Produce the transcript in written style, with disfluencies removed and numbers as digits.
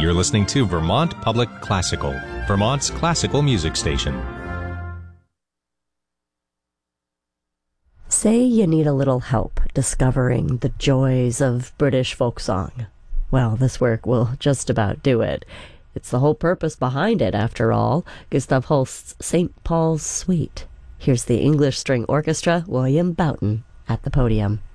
You're listening to Vermont Public Classical, Vermont's classical music station. Say you need a little help discovering the joys of British folk song. Well, this work will just about do it. It's the whole purpose behind it, after all. Gustav Holst's St. Paul's Suite. Here's the English String Orchestra, William Boughton, at the podium.